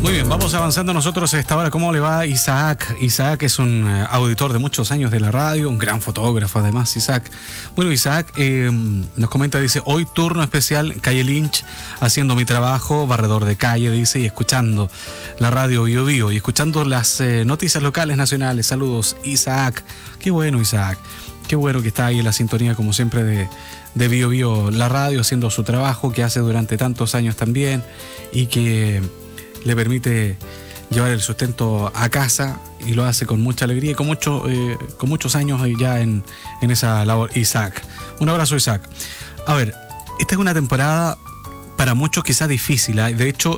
Muy bien, vamos avanzando nosotros a esta hora. ¿Cómo le va Isaac? Isaac es un auditor de muchos años de la radio, un gran fotógrafo además, Isaac. Bueno, Isaac nos comenta, dice, hoy turno especial, calle Lynch, haciendo mi trabajo, barredor de calle, dice, y escuchando la radio Bio Bio, y escuchando las noticias locales nacionales. Saludos, Isaac. Qué bueno, Isaac. Qué bueno que está ahí en la sintonía, como siempre, de Bio Bio, la radio, haciendo su trabajo que hace durante tantos años también, y que le permite llevar el sustento a casa, y lo hace con mucha alegría y con muchos años ya en esa labor. Isaac, un abrazo, Isaac. A ver, esta es una temporada para muchos quizás difícil, ¿eh? De hecho,